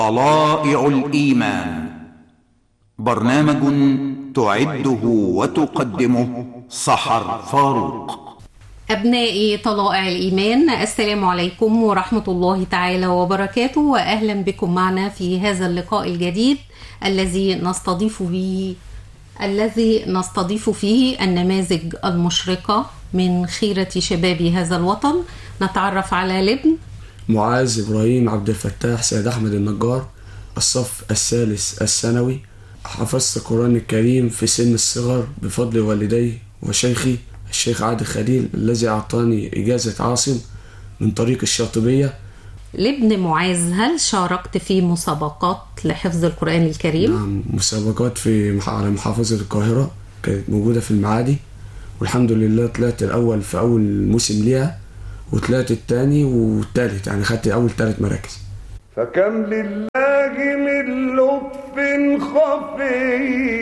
طلائع الإيمان، برنامج تعده وتقدمه سحر فاروق. أبنائي طلائع الإيمان، السلام عليكم ورحمة الله تعالى وبركاته، وأهلا بكم معنا في هذا اللقاء الجديد الذي نستضيف فيه النماذج المشرقة من خيرة شباب هذا الوطن. نتعرف على لبن معاذ إبراهيم عبد الفتاح سيد أحمد النجار، الصف الثالث الثانوي. حفظت القرآن الكريم في سن الصغر بفضل والدي وشيخي الشيخ عادل خليل الذي أعطاني إجازة عاصم من طريق الشاطبية. لبن معاذ، هل شاركت في مسابقات لحفظ القرآن الكريم؟ نعم، مسابقات على محافظة القاهرة كانت موجودة في المعادي، والحمد لله طلعت الأول في أول موسم ليها، وطلعت الثاني والثالث، يعني خدت أول 3 مراكز. فكم لله من لطف خفي